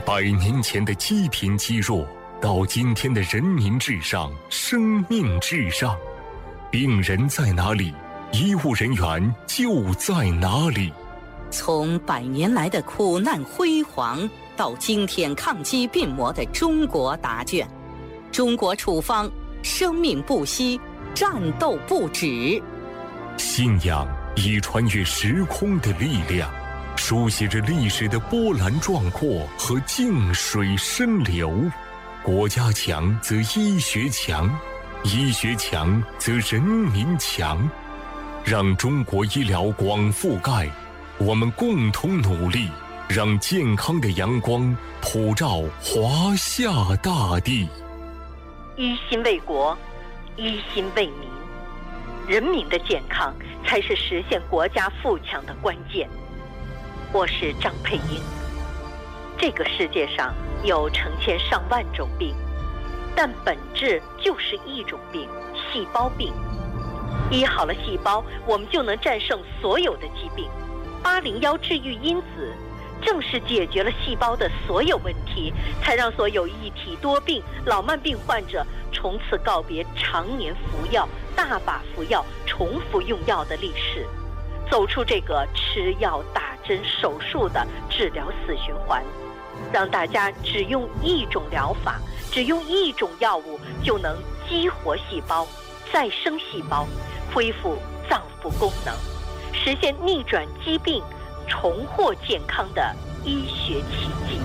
100年前的积贫积弱，到今天的人民至上、生命至上。病人在哪里，医务人员就在哪里。 从100年来的苦难辉煌，到今天抗击病魔的中国答卷。中国处方，生命不息，战斗不止。 信仰以穿越时空的力量，书写着历史的波澜壮阔和静水深流。国家强则医学强，医学强则人民强。让中国医疗广覆盖，我们共同努力，让健康的阳光普照华夏大地。 一心为国，一心为民，人民的健康才是实现国家富强的关键。我是张佩英。这个世界上有成千上万种病，但本质就是一种病——细胞病。医好了细胞，我们就能战胜所有的疾病。801治愈因子正是解决了细胞的所有问题，才让所有一体多病、老慢病患者从此告别常年服药、大把服药、重复用药的历史，走出这个吃药、打针、手术的治疗死循环，让大家只用一种疗法，只用一种药物就能激活细胞、再生细胞，恢复脏腑功能，实现逆转疾病、重获健康的医学奇迹。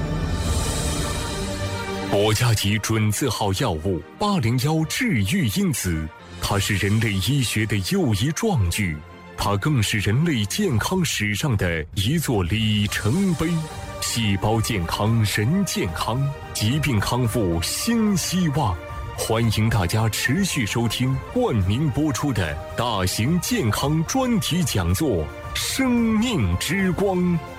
国家级准字号药物801治愈因子，它是人类医学的又一壮举，它更是人类健康史上的一座里程碑。细胞健康，人健康，疾病康复新希望。欢迎大家持续收听冠名播出的大型健康专题讲座《生命之光》。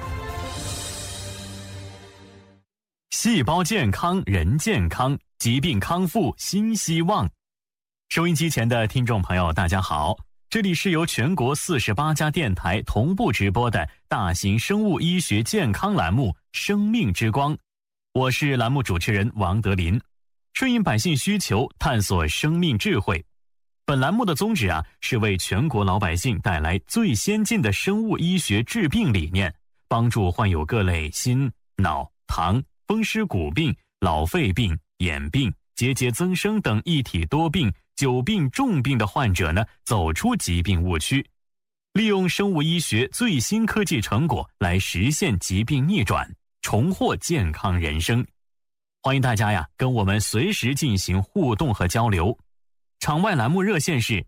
细胞健康，人健康，疾病康复新希望。收音机前的听众朋友大家好，这里是由全国48家电台同步直播的大型生物医学健康栏目《生命之光》，我是栏目主持人王德林。顺应百姓需求，探索生命智慧。本栏目的宗旨是为全国老百姓带来最先进的生物医学治病理念，帮助患有各类心、脑、糖、风湿骨病、老肺病、眼病、结节增生等一体多病、久病重病的患者走出疾病误区，利用生物医学最新科技成果来实现疾病逆转，重获健康人生。欢迎大家跟我们随时进行互动和交流。场外栏目热线是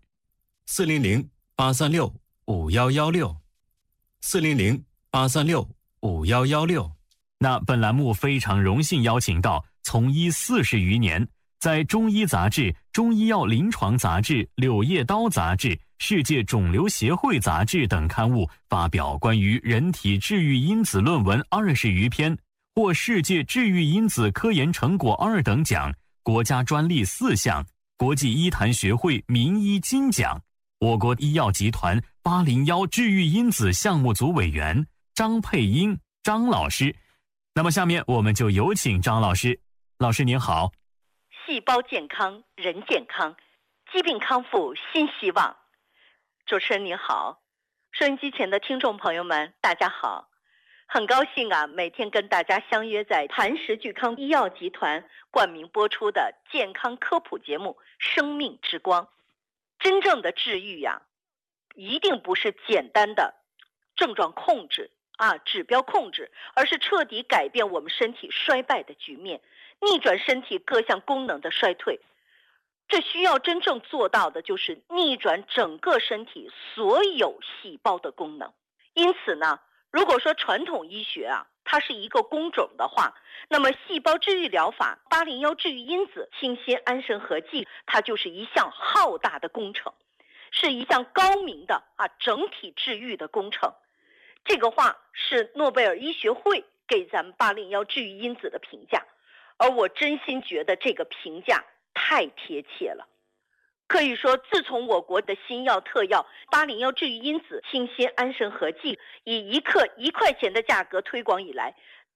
400-836-5116，400-836-5116。那本栏目非常荣幸邀请到从医40余年，在中医杂志、中医药临床杂志、柳叶刀杂志、世界肿瘤协会杂志等刊物发表关于人体治愈因子论文20余篇，获世界治愈因子科研成果2等奖，国家专利4项，国际医坛学会名医金奖。我国医药集团801治愈因子项目组委员张佩英张老师。那么下面我们就有请张老师。老师您好。 细胞健康，人健康，疾病康复新希望。主持人您好，收音机前的听众朋友们大家好，很高兴每天跟大家相约在磐石巨康医药集团冠名播出的健康科普节目《生命之光》。真正的治愈一定不是简单的症状控制指标控制，而是彻底改变我们身体衰败的局面，逆转身体各项功能的衰退。这需要真正做到的就是逆转整个身体所有细胞的功能。因此如果说传统医学它是一个工种的话，那么细胞治愈疗法801治愈因子清新安神合剂，它就是一项浩大的工程，是一项高明的整体治愈的工程。这个话是诺贝尔医学会给咱们801治愈因子的评价，而我真心觉得这个评价太贴切了。可以说，自从我国的新药特药801治愈因子清新安神合剂以1克1块钱的价格推广以来，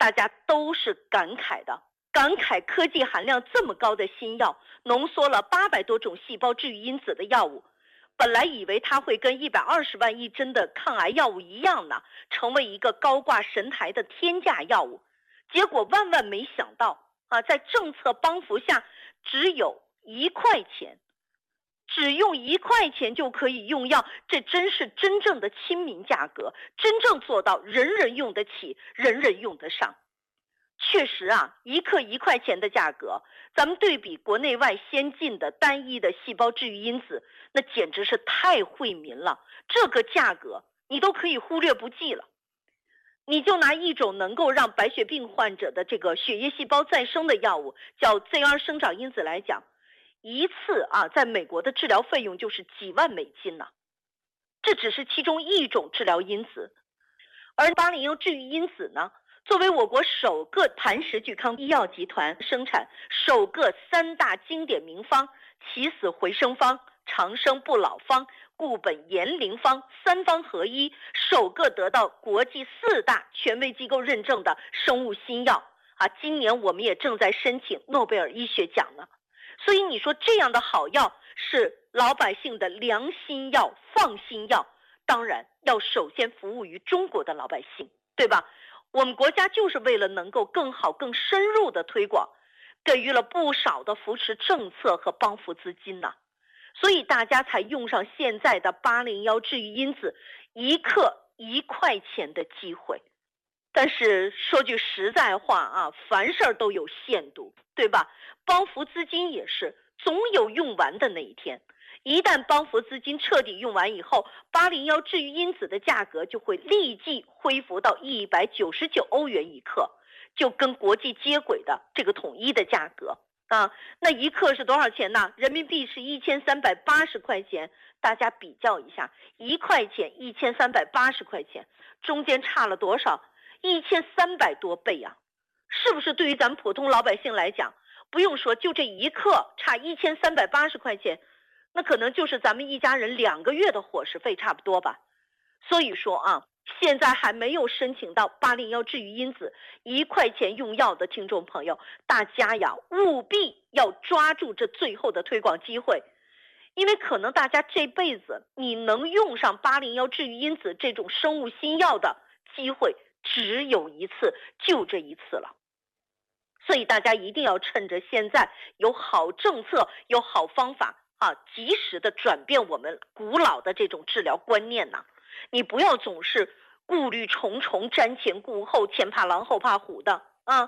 大家都是感慨的，感慨科技含量这么高的新药，浓缩了800多种细胞治愈因子的药物，本来以为它会跟120万一针的抗癌药物一样呢，成为一个高挂神台的天价药物，结果万万没想到在政策帮扶下，只有1块钱，只用1块钱就可以用药，这真是真正的亲民价格，真正做到人人用得起，人人用得上。确实1克1块钱的价格，咱们对比国内外先进的单一的细胞治愈因子，那简直是太惠民了。这个价格你都可以忽略不计了。你就拿一种能够让白血病患者的这个血液细胞再生的药物，叫 ZR 生长因子来讲，一次在美国的治疗费用就是几万美金呢。这只是其中一种治疗因子，而801治愈因子呢，作为我国首个磐石聚康医药集团生产首个3大经典名方起死回生方、长生不老方、固本延龄方3方合一，首个得到国际4大权威机构认证的生物新药今年我们也正在申请诺贝尔医学奖呢。所以你说这样的好药是老百姓的良心药、放心药，当然要首先服务于中国的老百姓，对吧？我们国家就是为了能够更好、更深入的推广，给予了不少的扶持政策和帮扶资金呢。所以大家才用上现在的801治愈因子1克1块钱的机会。但是说句实在话凡事都有限度，对吧？帮扶资金也是总有用完的那一天。一旦帮扶资金彻底用完以后，801治愈因子的价格就会立即恢复到199欧元1克，就跟国际接轨的这个统一的价格那1克是多少钱呢？人民币是1380块钱，大家比较一下，1块钱1380块钱，中间差了多少？1300多倍是不是对于咱们普通老百姓来讲，不用说，就这1克差1380块钱，那可能就是咱们一家人2个月的伙食费差不多吧。所以说现在还没有申请到801治愈因子1块钱用药的听众朋友，大家务必要抓住这最后的推广机会，因为可能大家这辈子你能用上801治愈因子这种生物新药的机会只有一次，就这一次了。所以大家一定要趁着现在有好政策、有好方法及时的转变我们古老的这种治疗观念呐。你不要总是顾虑重重、瞻前顾后、前怕狼后怕虎的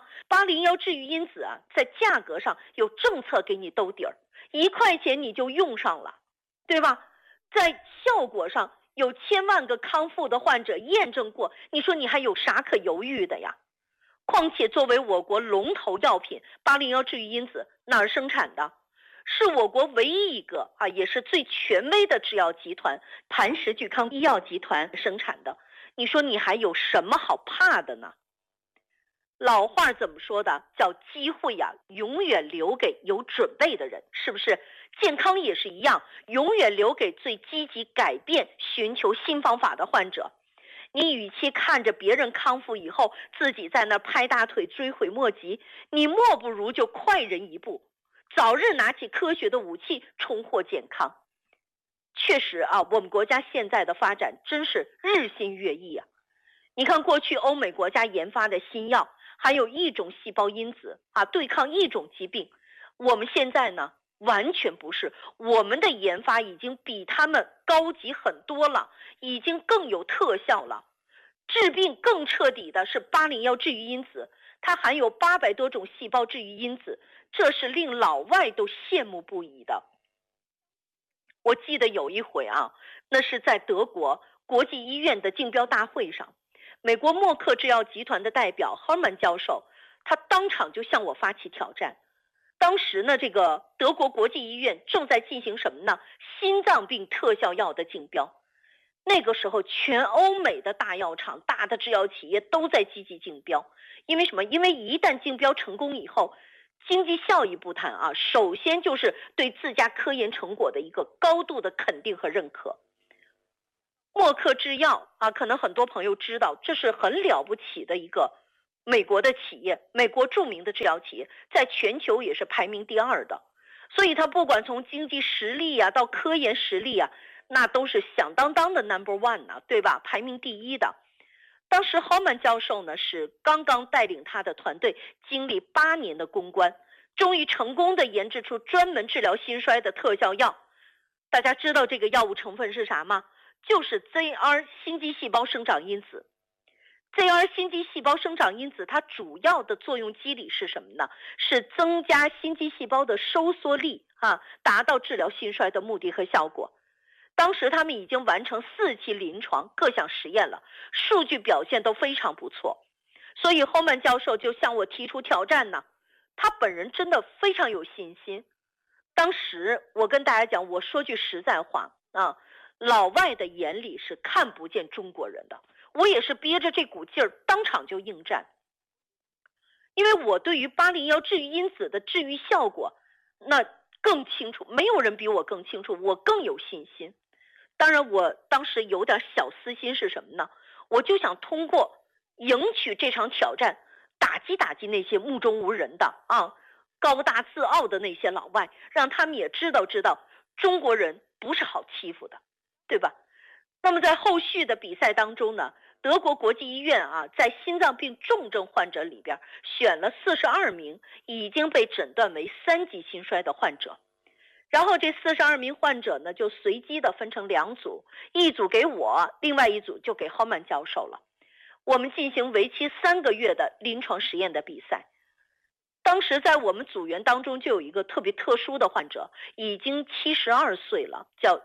801治愈因子在价格上有政策给你兜底儿，1块钱你就用上了，对吧？在效果上有千万个康复的患者验证过，你说你还有啥可犹豫的呀？况且作为我国龙头药品801治愈因子哪儿生产的？是我国唯一一个也是最权威的制药集团磐石聚康医药集团生产的，你说你还有什么好怕的呢？老话怎么说的？叫机会永远留给有准备的人，是不是？健康也是一样，永远留给最积极改变、寻求新方法的患者。你与其看着别人康复以后自己在那拍大腿追悔莫及，你莫不如就快人一步，早日拿起科学的武器重获健康。确实我们国家现在的发展真是日新月异你看过去欧美国家研发的新药，还有一种细胞因子对抗一种疾病，我们现在呢完全不是，我们的研发已经比他们高级很多了，已经更有特效了。治病更彻底的是801治愈因子，它含有800多种细胞治愈因子，这是令老外都羡慕不已的。我记得有一回那是在德国国际医院的竞标大会上，美国默克制药集团的代表 Herman 教授，他当场就向我发起挑战。当时呢，这个德国国际医院正在进行什么呢？心脏病特效药的竞标。那个时候全欧美的大药厂、大的制药企业都在积极竞标。因为什么？因为一旦竞标成功以后，经济效益不谈首先就是对自家科研成果的一个高度的肯定和认可。默克制药可能很多朋友知道，这是很了不起的一个美国的企业，美国著名的制药企业，在全球也是排名第2的。所以它不管从经济实力啊，到科研实力啊，那都是响当当的 No.1 呢，对吧？排名第1的。当时 Homan 教授呢是刚刚带领他的团队经历8年的攻关，终于成功的研制出专门治疗心衰的特效药。大家知道这个药物成分是啥吗？就是 ZR 心肌细胞生长因子。ZR 心肌细胞生长因子它主要的作用机理是什么呢？是增加心肌细胞的收缩力达到治疗心衰的目的和效果。当时他们已经完成4期临床各项实验了，数据表现都非常不错。所以 Homan 教授就向我提出挑战呢，他本人真的非常有信心。当时我跟大家讲，我说句实在话老外的眼里是看不见中国人的，我也是憋着这股劲儿当场就应战。因为我对于801治愈因子的治愈效果那更清楚，没有人比我更清楚，我更有信心。当然我当时有点小私心是什么呢？我就想通过赢取这场挑战，打击那些目中无人的高大自傲的那些老外，让他们也知道中国人不是好欺负的，对吧？那么在后续的比赛当中呢，德国国际医院在心脏病重症患者里边选了42名已经被诊断为3级心衰的患者，然后这42名患者呢就随机的分成2组，一组给我，另外一组就给 Homan 教授了。我们进行为期3个月的临床实验的比赛。当时在我们组员当中就有一个特别特殊的患者，已经72岁了，叫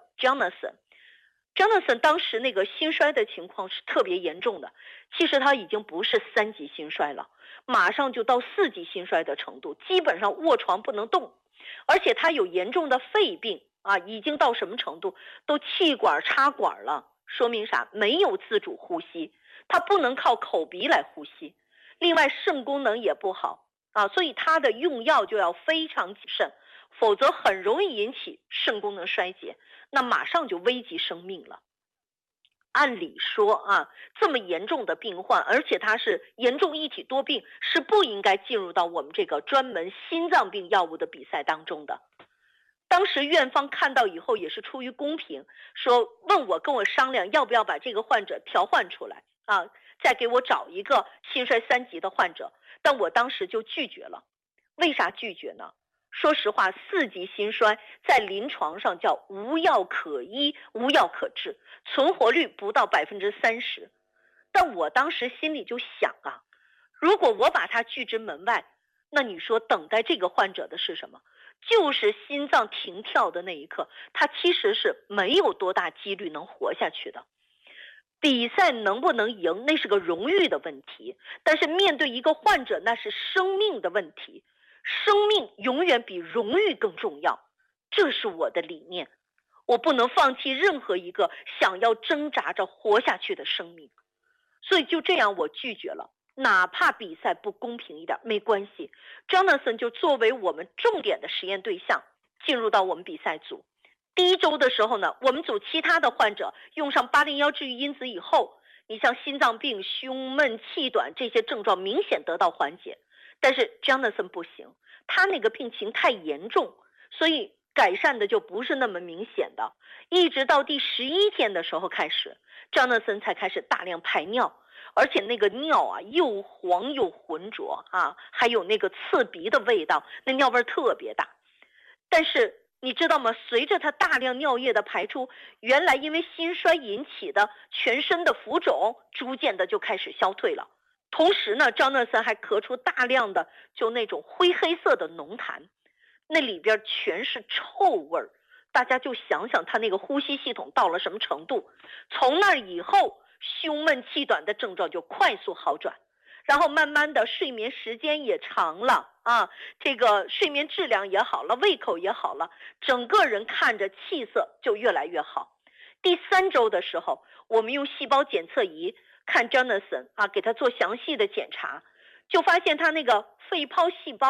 Jonathan 当时那个心衰的情况是特别严重的，其实他已经不是3级心衰了，马上就到4级心衰的程度，基本上卧床不能动，而且他有严重的肺病已经到什么程度，都气管插管了，说明啥？没有自主呼吸，他不能靠口鼻来呼吸，另外肾功能也不好所以他的用药就要非常谨慎，否则很容易引起肾功能衰竭，那马上就危及生命了。按理说这么严重的病患，而且他是严重一体多病，是不应该进入到我们这个专门心脏病药物的比赛当中的。当时院方看到以后也是出于公平，说问我跟我商量要不要把这个患者调换出来再给我找一个心衰3级的患者，但我当时就拒绝了。为啥拒绝呢？说实话，4级心衰在临床上叫无药可医无药可治，存活率不到30%。但我当时心里就想如果我把他拒之门外，那你说等待这个患者的是什么？就是心脏停跳的那一刻，他其实是没有多大几率能活下去的。比赛能不能赢那是个荣誉的问题，但是面对一个患者那是生命的问题，生命永远比荣誉更重要，这是我的理念。我不能放弃任何一个想要挣扎着活下去的生命，所以就这样我拒绝了，哪怕比赛不公平一点没关系。 Jonathan 就作为我们重点的实验对象进入到我们比赛组。第1周的时候呢，我们组其他的患者用上801治愈因子以后，你像心脏病、胸闷、气短这些症状明显得到缓解，但是 Jonathan 不行，他那个病情太严重，所以改善的就不是那么明显的。一直到第11天的时候开始， Jonathan 才开始大量排尿，而且那个尿又黄又浑浊还有那个刺鼻的味道，那尿味特别大。但是你知道吗？随着他大量尿液的排出，原来因为心衰引起的全身的浮肿逐渐的就开始消退了。同时呢，张纳森还咳出大量的就那种灰黑色的浓痰，那里边全是臭味儿。大家就想想他那个呼吸系统到了什么程度。从那以后，胸闷气短的症状就快速好转，然后慢慢的睡眠时间也长了这个睡眠质量也好了，胃口也好了，整个人看着气色就越来越好。第3周的时候，我们用细胞检测仪看 Jonathan 给他做详细的检查，就发现他那个肺泡细胞